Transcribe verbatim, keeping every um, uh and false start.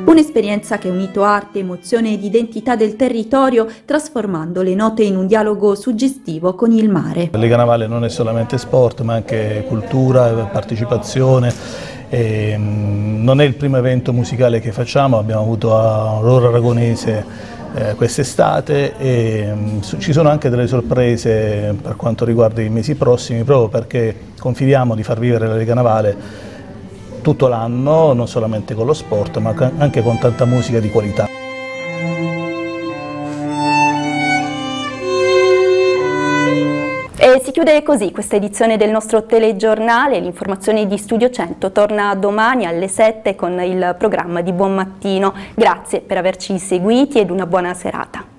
Un'esperienza che ha unito arte, emozione ed identità del territorio, trasformando le note in un dialogo suggestivo con il mare. La Lega Navale non è solamente sport, ma anche cultura, partecipazione. E, mh, non è il primo evento musicale che facciamo, abbiamo avuto a Aurora Aragonese eh, quest'estate e mh, ci sono anche delle sorprese per quanto riguarda i mesi prossimi, proprio perché confidiamo di far vivere la Lega Navale tutto l'anno, non solamente con lo sport, ma anche con tanta musica di qualità. E si chiude così questa edizione del nostro telegiornale. L'informazione di Studio cento torna domani alle sette con il programma di Buon Mattino. Grazie per averci seguiti ed una buona serata.